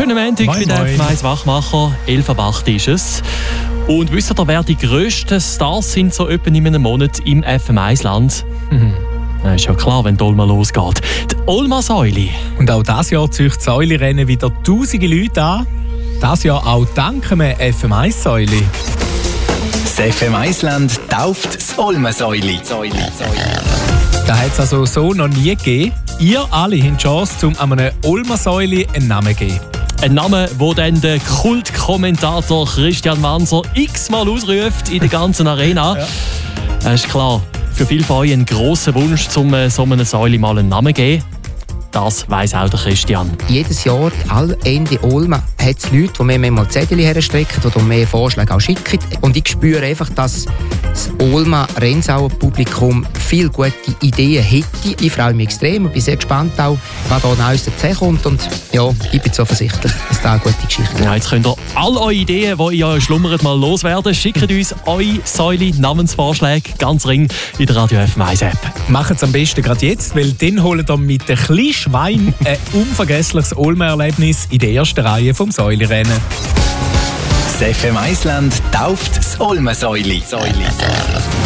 Schönen Montag bei den FM1 Wachmacher. 11:08 ist es. Und wisst ihr, wer die grössten Stars sind so etwa in einem Monat im FM1-Land? Ja, ist ja klar, wenn die Olma losgeht. Die Olma-Säule. Und auch dieses Jahr zieht das Säule-Rennen wieder tausende Leute an. Dieses Jahr auch dank einem FM1-Säule. Das FM1-Land tauft das Olma-Säule. Das hat es also so noch nie gegeben. Ihr alle habt die Chance, um einem Olma-Säule einen Namen zu geben. Ein Name, den dann der Kultkommentator Christian Manser x-mal ausruft in der ganzen Arena. Ja. Das ist klar, für viele von euch ein grosser Wunsch, um so einer Säule mal einen Namen zu geben. Das weiss auch der Christian. Jedes Jahr, all Ende Olma, hat es Leute, die mir manchmal Zettel herstrecken oder mehr Vorschläge auch schicken. Und ich spüre einfach, dass das Olma-Rensauer Publikum viele gute Ideen hätte. Ich freue mich extrem und bin sehr gespannt auch, was da Neues dazukommt. Und ja, ich bin zuversichtlich, dass das eine gute Geschichte ist. Ja, jetzt könnt ihr all eure Ideen, die in euch schlummern, mal loswerden. Schickt uns eure Säule-Namensvorschläge ganz ring in der Radio FM1-App. Macht es am besten gerade jetzt, weil dann holen wir mit ein kleines Schwein ein unvergessliches Olma-Erlebnis in der ersten Reihe vom Säule-Rennen. Das FM1-Land tauft das Olma-Säule.